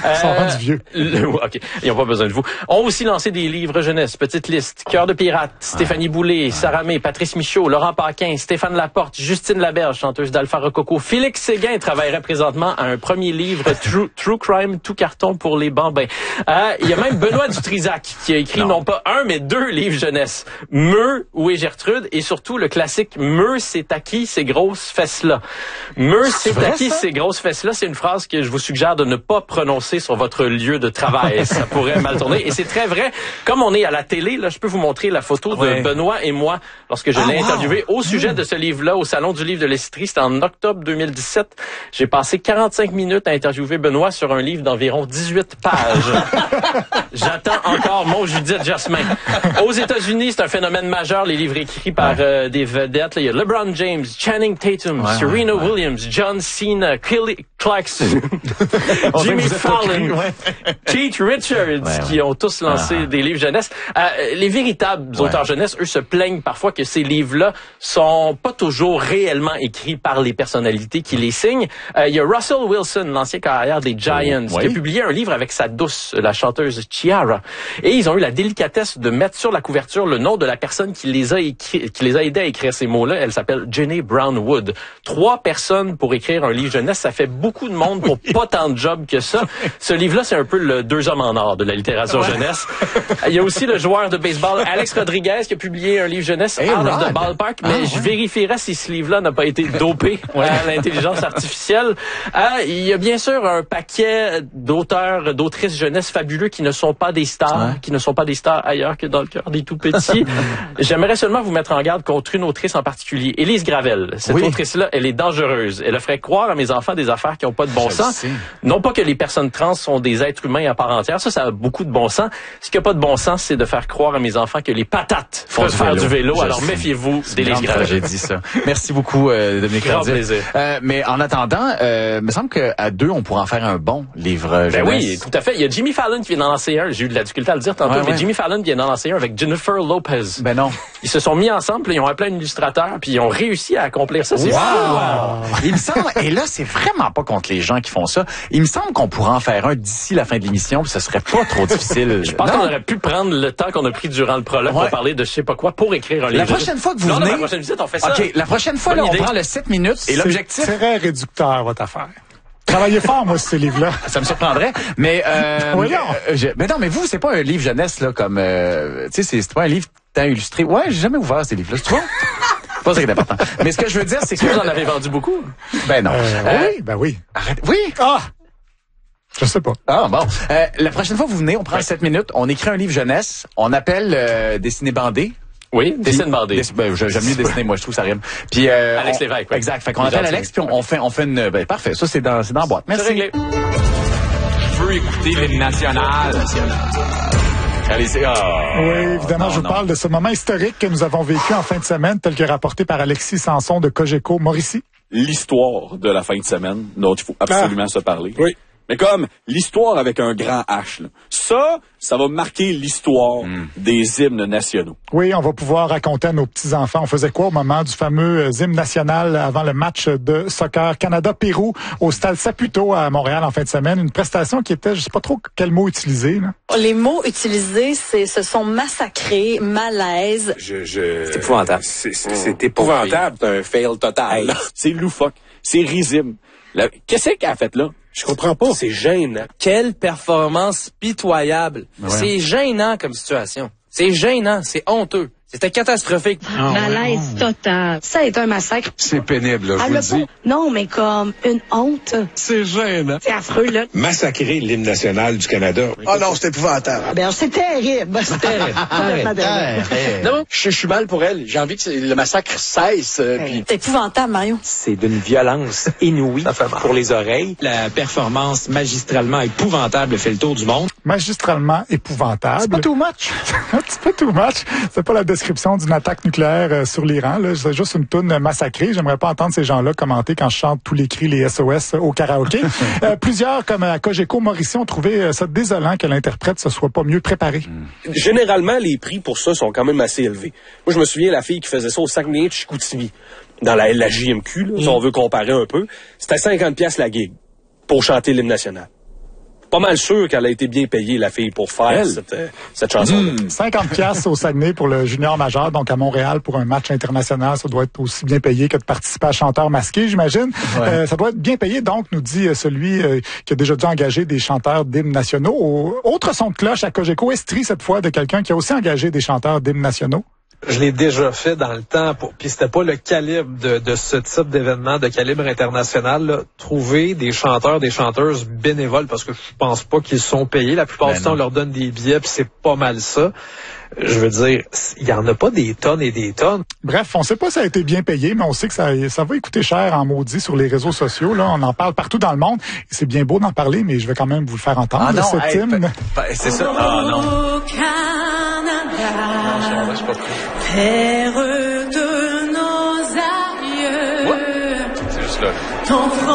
Ils sont rendus vieux. OK, ils n'ont pas besoin de vous. Ont aussi lancé des livres jeunesse, Petite Liste, Cœur de pirate, Stéphanie Boulay, Sarah May, Patrice Michaud, Laurent Paquin, Stéphane Laporte, Justine Laberge, chanteuse d'Alpha Rococo. Félix Séguin travaillerait présentement à un premier livre True Crime, tout carton pour les bambins. Il y a même Benoît Dutrisac qui a écrit non pas un, mais 2 livres jeunesse. Meu, Où est Gertrude? Et surtout le classique Meu, c'est à qui ces grosses fesses-là? Meu, c'est à qui ces grosses fesses-là? C'est une phrase que je vous suggère de ne pas prononcer sur votre lieu de travail. Ça pourrait mal tourner. Et c'est très vrai. Comme on est à la télé, là, je peux vous montrer la photo de Benoît et moi lorsque je l'ai interviewé au sujet de ce livre-là au Salon du livre de l'Estrie. C'était en octobre 2017. J'ai passé 45 minutes à interviewer Benoît sur un livre d'environ 18 pages. J'attends encore mon Judith Jasmin. Aux États-Unis, c'est un phénomène majeur, les livres écrits par des vedettes. Là, il y a LeBron James, Channing Tatum, Serena Williams, John Cena, Kelly Clarkson, Jimmy Fallon, Keith Richards, qui ont tous lancé des livres jeunesse. Les véritables auteurs jeunesse, eux, se plaignent parfois que ces livres-là sont pas toujours réellement écrits par les personnalités qui les signent. Il y a Russell Wilson, l'ancien carrière des Giants, qui a publié un livre avec sa douce, la chanteuse Ciara. Et ils ont eu la délicatesse de mettre sur la couverture le nom de la personne qui les a aidés à écrire ces mots-là. Elle s'appelle Jenny Brown Wood. 3 personnes pour écrire un livre jeunesse, ça fait beaucoup de monde pour pas tant de job que ça. Ce livre-là, c'est un peu le 2 hommes en or de la littérature jeunesse. Il y a aussi le joueur de baseball Alex Rodriguez qui a publié un livre jeunesse, Out of the Ballpark, mais je vérifierai si ce livre-là n'a pas été dopé à l'intelligence artificielle. Il y a bien sûr un paquet d'auteurs, d'autrices jeunesse fabuleux qui ne sont pas des stars, qui ne sont pas des stars ailleurs que dans le cœur des tout-petits. J'aimerais seulement vous mettre en garde contre une autrice en particulier, Élise Gravel. Cette autrice-là, elle est dangereuse. Elle ferait croire à mes enfants des affaires qui n'ont pas de bon sens. Non pas que les personnes trans sont des êtres humains à part entière, ça a beaucoup de bon sens. Ce qui n'a pas de bon sens, c'est de faire croire à mes enfants que les patates peuvent faire du vélo. Alors méfiez-vous d'Élise Gravel. J'ai dit ça. Merci beaucoup, Dominique Tardif. Plaisir. Mais en attendant, me semble qu'à 2, on pourra en faire un bon livre jeunesse. Oui, tout à fait. Il y a Jimmy Fallon qui vient d'en lancer un. J'ai eu de la difficulté à le dire tantôt, mais Jimmy Fallon vient d'en lancer un avec Jennifer Lopez. Ben non. Ils se sont mis ensemble, puis ils ont appelé un illustrateur, puis ils ont réussi à accomplir ça. C'est fou. Il me semble, et là, c'est vraiment pas contre les gens qui font ça. Il me semble qu'on pourra en faire un d'ici la fin de l'émission, puis ce serait pas trop difficile. Je pense qu'on aurait pu prendre le temps qu'on a pris durant le prologue pour parler de je sais pas quoi, pour écrire un livre. La prochaine fois que vous venez... la prochaine visite, on fait ça. OK, la prochaine fois, là, on prend le 7 minutes, et l'objectif... C'est très réducteur, votre affaire. Travaillez fort, moi, sur ces livres-là. Ça me surprendrait, mais... mais non, mais vous, c'est pas un livre jeunesse, là, comme... tu sais, c'est pas un livre tant illustré. Ouais, j'ai jamais ouvert ces livres-là, tu vois? Pas ça qui est important. Mais ce que je veux dire, c'est que... Vous en avez vendu beaucoup? Ben non. Oui. Arrête. Oui! Je sais pas. Bon. La prochaine fois que vous venez, on prend 7 minutes, on écrit un livre jeunesse, on appelle Dessiné bandé. Oui, Dessine bandé. J'aime mieux dessiner, moi, je trouve ça rime. Puis Alex Lévesque. Exact. Fait qu'on appelle Alex, puis on fait une... parfait, ça, c'est dans la boîte. Merci. C'est réglé. Je veux écouter l'hymne national. Allez, oui, évidemment, je vous parle de ce moment historique que nous avons vécu en fin de semaine, tel que rapporté par Alexis Sanson de Cogeco Mauricie. L'histoire de la fin de semaine dont il faut absolument se parler. Oui. Mais comme l'histoire avec un grand H. Là. Ça va marquer l'histoire des hymnes nationaux. Oui, on va pouvoir raconter à nos petits-enfants. On faisait quoi au moment du fameux hymne national avant le match de soccer Canada-Pérou au stade Saputo à Montréal en fin de semaine. Une prestation qui était, je sais pas trop quel mot utiliser. Là. Les mots utilisés, ce sont massacrés, malaise. C'est épouvantable. C'est épouvantable. C'est un fail total. C'est loufoque. C'est risible. Qu'est-ce qu'elle a fait là? Je comprends pas. C'est gênant. Quelle performance pitoyable. Ouais. C'est gênant comme situation. C'est gênant. C'est honteux. C'était catastrophique. Malaise total. Ça a été un massacre. C'est pénible, là, je vous le dis. Non, mais comme une honte. C'est gênant. C'est affreux, là. Massacrer l'hymne national du Canada. Oh non, c'est épouvantable. Ben, c'est terrible. C'est terrible. Non, je suis mal pour elle. J'ai envie que le massacre cesse. C'est épouvantable, Mario. C'est d'une violence inouïe pour les oreilles. La performance magistralement épouvantable fait le tour du monde. Magistralement épouvantable. C'est pas too much. C'est pas too much. C'est pas la description d'une attaque nucléaire sur l'Iran. Là. C'est juste une toune massacrée. J'aimerais pas entendre ces gens-là commenter quand je chante tous les cris, les SOS au karaoké. Plusieurs, comme à Cogeco Mauricie, ont trouvé ça désolant que l'interprète se soit pas mieux préparé. Généralement, les prix pour ça sont quand même assez élevés. Moi, je me souviens, la fille qui faisait ça au Saguenay-Chicoutimi, dans la JMQ, là, si on veut comparer un peu, c'était 50$ la gig pour chanter l'hymne national. pas mal sûr qu'elle a été bien payée, la fille, pour faire cette chanson-là. 50$ au Saguenay pour le junior majeur, donc à Montréal pour un match international. Ça doit être aussi bien payé que de participer à chanteur masqué, j'imagine. Ouais. Ça doit être bien payé, donc, nous dit celui qui a déjà dû engager des chanteurs d'hymnes nationaux. Autre son de cloche à Cogeco, Estrie, cette fois, de quelqu'un qui a aussi engagé des chanteurs d'hymnes nationaux. Je l'ai déjà fait dans le temps, puis c'était pas le calibre de ce type d'événement de calibre international. Là. Trouver des chanteurs, des chanteuses bénévoles, parce que je pense pas qu'ils sont payés. La plupart du temps, on leur donne des billets, puis c'est pas mal ça. Je veux dire, il y en a pas des tonnes et des tonnes. Bref, on sait pas si ça a été bien payé, mais on sait que ça va coûter cher en maudit sur les réseaux sociaux. Là, on en parle partout dans le monde. C'est bien beau d'en parler, mais je vais quand même vous le faire entendre. Ah non, cet hymne. C'est ça. Ah non. Terre de nos aïeux. C'est juste là.